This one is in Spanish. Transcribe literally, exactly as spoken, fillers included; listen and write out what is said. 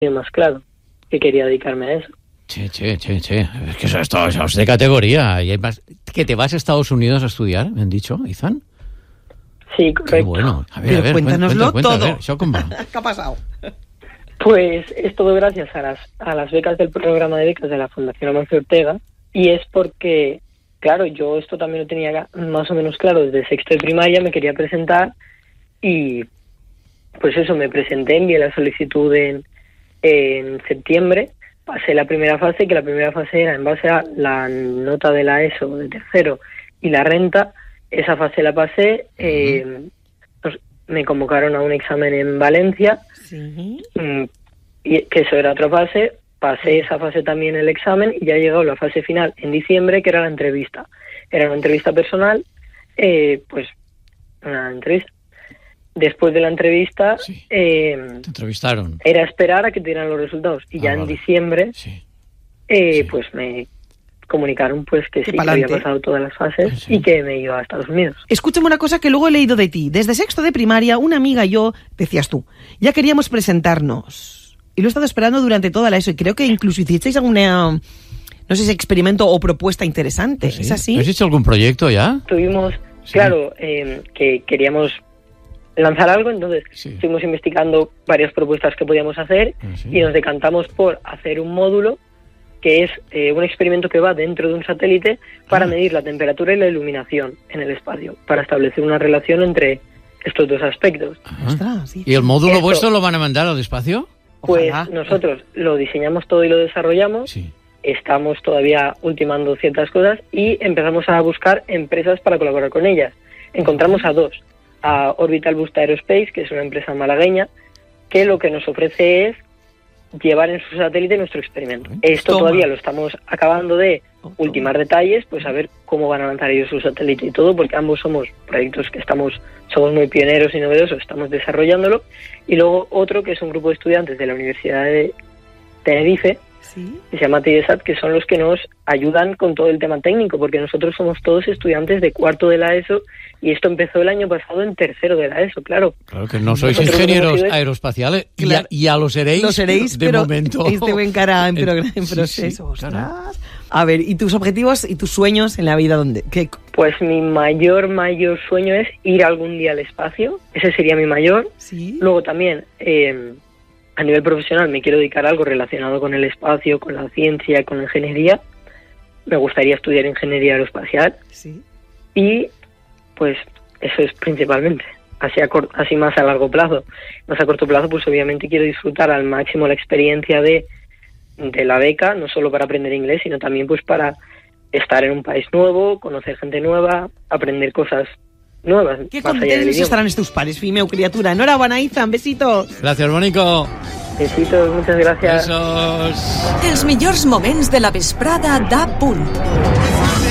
más claro que quería dedicarme a eso. Che, che, che, che. Es que eso es, todo, eso es de categoría. Y hay más... ¿Que te vas a Estados Unidos a estudiar, me han dicho, Izan? Sí, correcto. Qué bueno. A ver, Pero a ver, cuéntanoslo cuenta, cuenta, todo. A ver, ¿eso cómo va? ¿Qué ha pasado? Pues es todo gracias a las, a las becas del programa de becas de la Fundación Amancio Ortega, y es porque, claro, yo esto también lo tenía más o menos claro desde sexto de primaria, me quería presentar y pues eso, me presenté, envié la solicitud en, en septiembre, pasé la primera fase, que la primera fase era en base a la nota de la ESO de tercero y la renta. Esa fase la pasé, eh, pues, me convocaron a un examen en Valencia, Sí. y que eso era otra fase, pasé esa fase también el examen y ya ha llegado la fase final en diciembre, que era la entrevista. Era una entrevista personal, eh, pues una entrevista. Después de la entrevista, Sí. eh, Te entrevistaron. era esperar a que te dieran los resultados. Y Ah, ya en vale. diciembre, Sí. eh, Sí. pues me comunicaron pues que Que sí, que había pa'lante. pasado todas las fases Sí. y que me iba a Estados Unidos. Escúchame una cosa que luego he leído de ti. Desde sexto de primaria, una amiga y yo, decías tú, ya queríamos presentarnos. Y lo he estado esperando durante toda la ESO. Y creo que incluso hicisteis alguna, no sé si experimento o propuesta interesante. ¿Sí? ¿Es así? ¿Has hecho algún proyecto ya? Tuvimos, Sí. claro, eh, que queríamos lanzar algo, entonces Sí. estuvimos investigando varias propuestas que podíamos hacer Ah, sí. y nos decantamos por hacer un módulo que es eh, un experimento que va dentro de un satélite para Ah. medir la temperatura y la iluminación en el espacio, para establecer una relación entre estos dos aspectos. Ajá. Ostras, sí. ¿Y el módulo Esto- vuestro lo van a mandar al espacio? Pues Ojalá. nosotros lo diseñamos todo y lo desarrollamos, Sí. estamos todavía ultimando ciertas cosas y empezamos a buscar empresas para colaborar con ellas. Encontramos a dos, a Orbital Boost Aerospace, que es una empresa malagueña, que lo que nos ofrece es llevar en su satélite nuestro experimento. Esto Toma. todavía lo estamos acabando de Toma. ultimar detalles, pues a ver cómo van a lanzar ellos su satélite y todo, porque ambos somos proyectos que estamos somos muy pioneros y novedosos, estamos desarrollándolo. Y luego otro que es un grupo de estudiantes de la Universidad de Tenerife, Sí. que se llama TIDESAT, que son los que nos ayudan con todo el tema técnico, porque nosotros somos todos estudiantes de cuarto de la ESO y esto empezó el año pasado en tercero de la ESO, claro. Claro que no sois Nosotros ingenieros lo que hemos ido es- aeroespaciales. y Claro. Ya, ya lo seréis. Lo seréis, de pero momento. este buen cara en, Eh, progr- en sí, proceso. sí, claro. Ostras. A ver, ¿y tus objetivos y tus sueños en la vida dónde? ¿Qué? Pues mi mayor, mayor sueño es ir algún día al espacio, ese sería mi mayor. Sí. Luego también, eh, a nivel profesional, me quiero dedicar a algo relacionado con el espacio, con la ciencia, con la ingeniería. Me gustaría estudiar ingeniería aeroespacial Sí. y, pues, eso es principalmente. Así, a cor- así más a largo plazo. Más a corto plazo, pues obviamente quiero disfrutar al máximo la experiencia de, de la beca, no solo para aprender inglés, sino también pues para estar en un país nuevo, conocer gente nueva, aprender cosas nuevas. Qué más allá del contentos idioma. estarán estos pares, fi meu criatura. Enhorabuena, Izan, besitos. Gracias, Mónico. Besitos, muchas gracias. Besos. Els millors moments de la vesprada d'A Punt.